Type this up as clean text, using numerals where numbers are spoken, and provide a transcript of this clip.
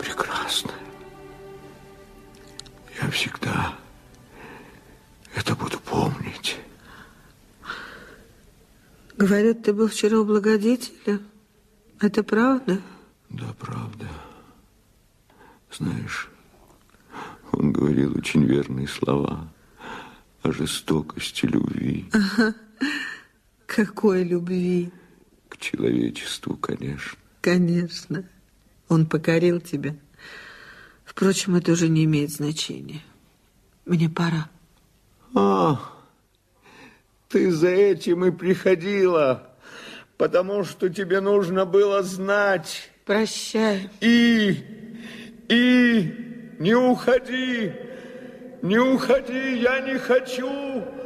прекрасная. Я всегда это буду помнить. Говорят, ты был вчера у благодетеля. Это правда? Да, правда. Знаешь, он говорил очень верные слова о жестокости любви. Ага. Какой любви? К человечеству, конечно. Конечно. Он покорил тебя. Впрочем, это уже не имеет значения. Мне пора. Ты за этим и приходила, потому что тебе нужно было знать. Прощай. И не уходи, я не хочу